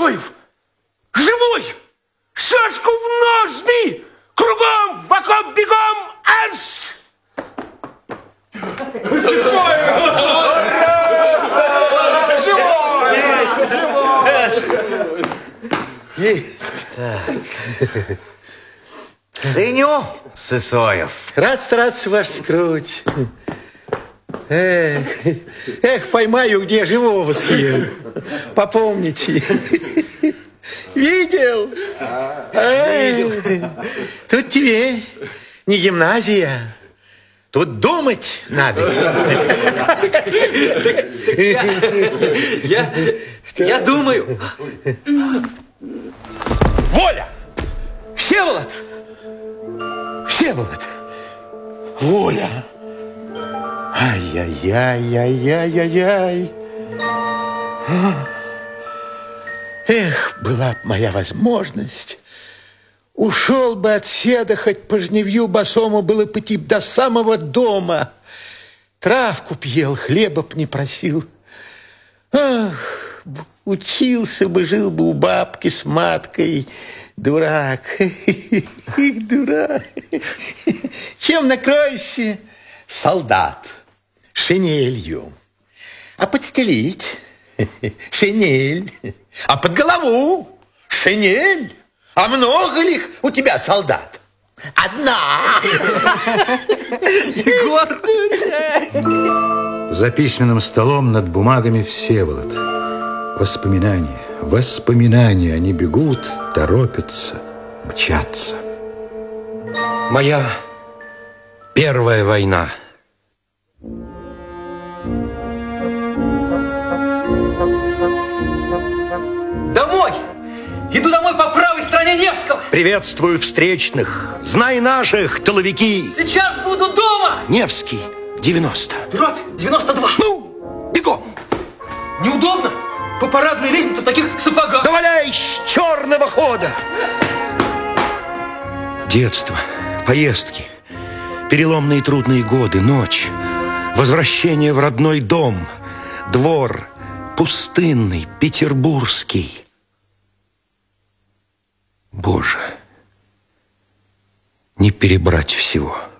Сысоев! Живой! Шашку в ножны! Кругом, в окоп, бегом! Арш! Есть. Так. Ценю, Сысоев. Рад, ваш скруть. Эх, поймаю, где живого съем. Попомните. Видел? Видел. Тут тебе не гимназия. Тут думать надо. Я думаю. Воля! Всеволод! Всеволод! Воля! Ай-яй-яй-яй-яй-яй-яй. Эх, была б моя возможность. Ушел бы от седа, хоть по жневью босому было пойти до самого дома. Травку б ел, хлеба б не просил. Ах, учился бы, жил бы у бабки с маткой. Дурак. Дурак. Чем накроешься? Солдат. Шинелью. А подстелить? Шинель. А под голову? Шинель. А много ли у тебя солдат? Одна. Егор. За письменным столом над бумагами Всеволод. Воспоминания, воспоминания. Они бегут, торопятся, мчатся. Моя первая война. Домой! Иду домой по правой стороне Невского. Приветствую встречных. Знай наших, тыловики. Сейчас буду дома. Невский, 90. Дробь 92. Ну, бегом. Неудобно. По парадной лестнице в таких сапогах. Да валяй с черного хода. Детство, поездки, переломные трудные годы, ночь, возвращение в родной дом, двор, пустынный, петербургский. Боже, не перебрать всего.